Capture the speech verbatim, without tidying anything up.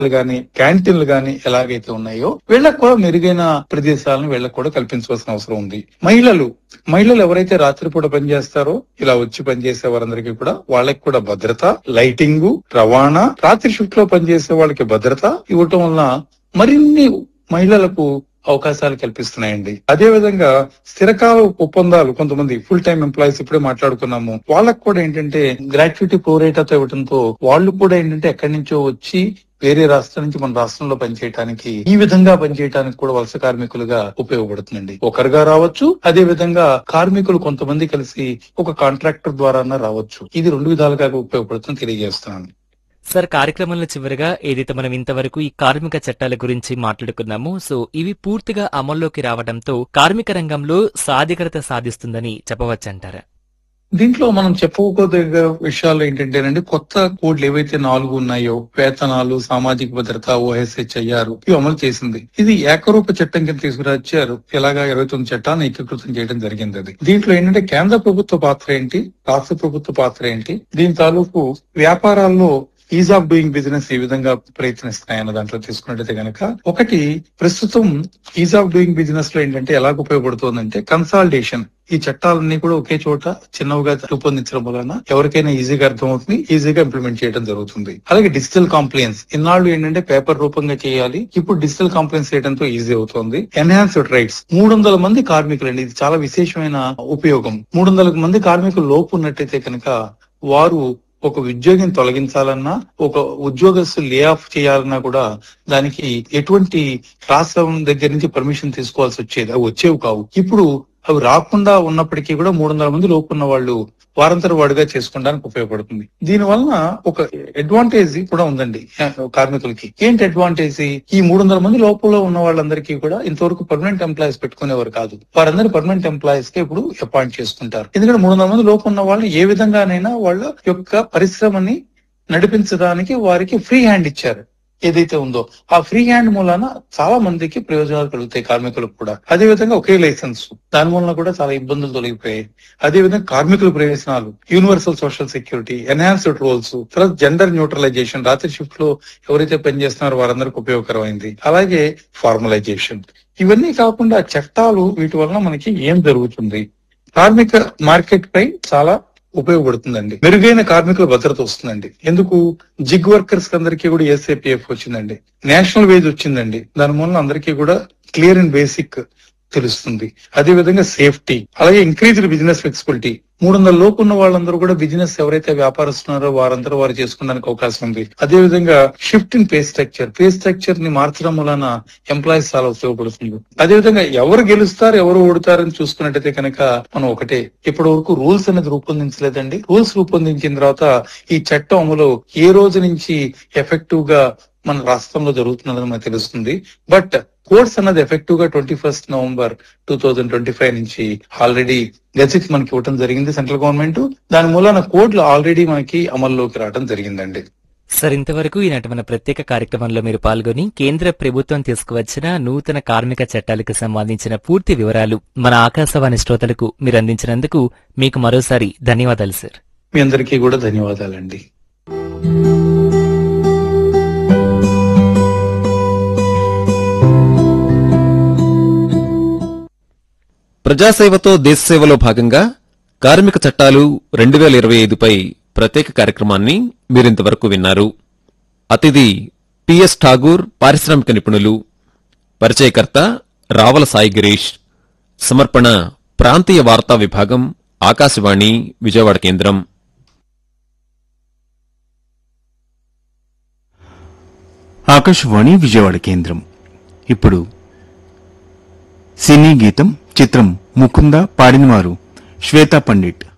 గాని క్యాంటీన్లు గాని ఎలాగైతే ఉన్నాయో వీళ్ళకు కూడా మెరుగైన ప్రదేశాలను వీళ్ళకు కూడా కల్పించవలసిన అవసరం ఉంది. మహిళలు మహిళలు ఎవరైతే రాత్రిపూట పనిచేస్తారో ఇలా వచ్చి పనిచేసే వారందరికీ కూడా వాళ్ళకి కూడా భద్రత, లైటింగ్, రవాణా, రాత్రి షిఫ్ట్ లో పనిచేసే వాళ్ళకి భద్రత ఇవ్వటం వలన మరిన్ని మహిళలకు అవకాశాలు కల్పిస్తున్నాయండి. అదే విధంగా స్థిరకాల ఒప్పందాలు కొంతమంది ఫుల్ టైం ఎంప్లాయీస్ ఇప్పుడే మాట్లాడుకున్నాము. వాళ్ళకు కూడా ఏంటంటే గ్రాట్యుటీ ప్రోరేటాతో ఇవ్వడంతో వాళ్ళు కూడా ఏంటంటే ఎక్కడి నుంచో వచ్చి వేరే రాష్ట్రం నుంచి మన రాష్ట్రంలో పనిచేయడానికి ఈ విధంగా పనిచేయడానికి కూడా వలస కార్మికులుగా ఉపయోగపడుతుందండి. ఒకరుగా రావచ్చు, అదే విధంగా కార్మికులు కొంతమంది కలిసి ఒక కాంట్రాక్టర్ ద్వారా రావచ్చు. ఇది రెండు విధాలుగా ఉపయోగపడుతుందని తెలియజేస్తున్నాను. సార్, కార్యక్రమంలో చివరిగా ఏదైతే మనం ఇంతవరకు ఈ కార్మిక చట్టాల గురించి మాట్లాడుకున్నామో, సో ఇవి పూర్తిగా అమల్లోకి రావడంతో కార్మిక రంగంలో సాధికారత సాధిస్తుందని చెప్పవచ్చంటారా? దీంట్లో మనం చెప్పుకోదగ్గ విషయాలు ఏంటంటేనండి, కొత్త కోడ్లు ఏవైతే నాలుగు ఉన్నాయో వేతనాలు, సామాజిక భద్రత, ఓఎస్హెచ్ఐఆర్ ఇవి అమలు చేసింది. ఇది ఏకరూప చట్టం కింద తీసుకురాచ్చారు. ఇలాగా ఇరవై తొమ్మిది చట్టాలను ఏకీకృతం చేయడం జరిగింది. అది దీంట్లో ఏంటంటే కేంద్ర ప్రభుత్వ పాత్ర ఏంటి, రాష్ట్ర ప్రభుత్వ పాత్ర ఏంటి, దీని తాలూకు వ్యాపారాల్లో ఈజ్ ఆఫ్ డూయింగ్ బిజినెస్ ఏ విధంగా ప్రయత్నిస్తున్నాయన్న దాంట్లో తీసుకున్నట్టయితే కనుక ఒకటి ప్రస్తుతం ఈజ్ ఆఫ్ డూయింగ్ బిజినెస్ లో ఏంటంటే ఎలాగ ఉపయోగపడుతోందంటే కన్సాలిడేషన్. ఈ చట్టాలన్నీ కూడా ఒకే చోట చిన్నవిగా రూపొందించడం వలన ఎవరికైనా ఈజీగా అర్థమవుతుంది, ఈజీగా ఇంప్లిమెంట్ చేయడం జరుగుతుంది. అలాగే డిజిటల్ కాంప్లైన్స్, ఇన్నాళ్ళు ఏంటంటే పేపర్ రూపంగా చేయాలి, ఇప్పుడు డిజిటల్ కాంప్లైన్స్ చేయడంతో ఈజీ అవుతుంది. ఎన్హాన్స్డ్ రైట్స్, మూడు వందల మంది కార్మికులండి, ఇది చాలా విశేషమైన ఉపయోగం. మూడు వందల మంది కార్మికులు లోపు ఉన్నట్టయితే కనుక వారు ఒక ఉద్యోగిని తొలగించాలన్నా, ఒక ఉద్యోగస్తు లే ఆఫ్ చేయాలన్నా కూడా దానికి ఎటువంటి రాష్ట్రం దగ్గర నుంచి పర్మిషన్ తీసుకోవాల్సి వచ్చేది, అవి వచ్చేవి కావు. ఇప్పుడు అవి రాకుండా ఉన్నప్పటికీ కూడా మూడు వందల మంది లోపు ఉన్న వాళ్ళు వారంతర వాడుగా చేసుకోవడానికి ఉపయోగపడుతుంది. దీని వలన ఒక అడ్వాంటేజ్ కూడా ఉందండి కార్మికులకి. ఏంటి అడ్వాంటేజ్? ఈ మూడు వందల మంది లోపల ఉన్న వాళ్ళందరికీ కూడా ఇంతవరకు పర్మనెంట్ ఎంప్లాయీస్ పెట్టుకునేవారు కాదు. వారందరూ పర్మనెంట్ ఎంప్లాయీస్ కి ఇప్పుడు అపాయింట్ చేసుకుంటారు. ఎందుకంటే మూడు వందల మంది లోపు ఉన్న వాళ్ళు ఏ విధంగానైనా వాళ్ళ యొక్క పరిశ్రమని నడిపించడానికి వారికి ఫ్రీ హ్యాండ్ ఇచ్చారు. ఏదైతే ఉందో ఆ ఫ్రీ హ్యాండ్ మూలాన చాలా మందికి ప్రయోజనాలు కలుగుతాయి, కార్మికులకు కూడా. అదే విధంగా ఒకే లైసెన్స్, దాని మూలన కూడా చాలా ఇబ్బందులు తొలగిపోయాయి. అదే విధంగా కార్మికుల ప్రయోజనాలు, universal social security, enhanced roles, తర్వాత జెండర్ న్యూట్రలైజేషన్, రాత్రి షిఫ్ట్ లో ఎవరైతే పనిచేస్తున్నారో వారందరికీ ఉపయోగకరమైంది. అలాగే ఫార్మలైజేషన్. ఇవన్నీ కాకుండా చట్టాలు వీటి వలన మనకి ఏం జరుగుతుంది, కార్మిక మార్కెట్ పై చాలా ఉపయోగపడుతుందండి. మెరుగైన కార్మికుల భద్రత వస్తుందండి. ఎందుకు? జిగ్ వర్కర్స్ అందరికీ కూడా ఎస్ఏపిఎఫ్ వచ్చిందండి, నేషనల్ వేజ్ వచ్చిందండి. దాని మూలన అందరికీ కూడా క్లియర్ అండ్ బేసిక్ తెలుస్తుంది. అదే విధంగా సేఫ్టీ, అలాగే ఇంక్రీజ్డ్ బిజినెస్ ఫ్లెక్సిబిలిటీ. మూడు వందల లోపు ఉన్న వాళ్ళందరూ కూడా బిజినెస్ ఎవరైతే వ్యాపారస్తున్నారో వారందరూ వారు చేసుకోవడానికి అవకాశం ఉంది. అదే విధంగా shift in pay structure, pay structure ని మార్చడం వలన ఎంప్లాయీస్ చాలా ఉపయోగపడుతుంది. అదే విధంగా ఎవరు గెలుస్తారు ఎవరు ఓడుతారని చూసుకున్నట్టయితే కనుక మనం ఒకటే, ఇప్పటి వరకు రూల్స్ అనేది రూపొందించలేదండి. రూల్స్ రూపొందించిన తర్వాత ఈ చట్టం అమలు ఏ రోజు నుంచి ఎఫెక్టివ్ గా మన రాష్ట్రంలో జరుగుతున్నదని మనకు తెలుస్తుంది. బట్ కోర్స్ అన్నది ఎఫెక్టివ్ గా twenty first November two thousand twenty five నుంచి ఆల్రెడీ గెజిట్ మనకి ఇవ్వడం జరిగింది సెంట్రల్ గవర్నమెంట్. దాని మూలాన కోడ్లు ఆల్రెడీ మనకి అమల్లోకి రావడం జరిగిందండి. సార్, ఇంతవరకు ఈనాటి మన ప్రత్యేక కార్యక్రమంలో మీరు పాల్గొని కేంద్ర ప్రభుత్వం తీసుకువచ్చిన నూతన కార్మిక చట్టాలకు సంబంధించిన పూర్తి వివరాలు మన ఆకాశవాణి శ్రోతలకు మీరు అందించినందుకు మీకు మరోసారి ధన్యవాదాలు సార్. మీ అందరికీ కూడా ధన్యవాదాలండి. ప్రజాసేవతో దేశసేవలో భాగంగా కార్మిక చట్టాలు రెండు వేల ఇరవై ఐదుపై ప్రత్యేక కార్యక్రమాన్ని మీరింతవరకు విన్నారు. అతిథి పిఎస్ ఠాగూర్, పారిశ్రామిక నిపుణులు. పరిచయకర్త రావల సాయి గిరీష్. సమర్పణ ప్రాంతీయ వార్తా విభాగం, ఆకాశవాణి విజయవాడ కేంద్రం. ఆకాశవాణి విజయవాడ కేంద్రం. ఇప్పుడు సినీ గీతం. చిత్రం ముకుంద. పాడినవారు శ్వేతా పండిట్.